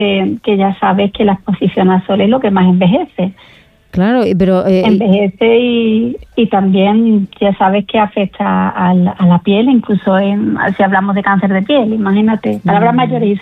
que ya sabes que la exposición al sol es lo que más envejece. Claro, pero... envejece y también ya sabes que afecta a la piel, incluso si hablamos de cáncer de piel, imagínate, palabras mayores y